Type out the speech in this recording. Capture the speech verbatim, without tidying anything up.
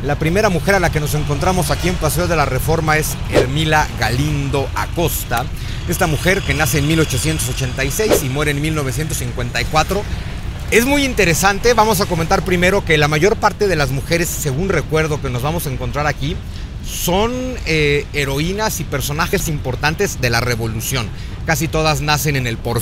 La primera mujer a la que nos encontramos aquí en Paseo de la Reforma es Hermila Galindo Acosta. Esta mujer, que nace en mil ochocientos ochenta y seis y muere en mil novecientos cincuenta y cuatro, es muy interesante. Vamos a comentar primero que la mayor parte de las mujeres, según recuerdo, que nos vamos a encontrar aquí, son eh, heroínas y personajes importantes de la Revolución. Casi todas nacen en el Porfiriato.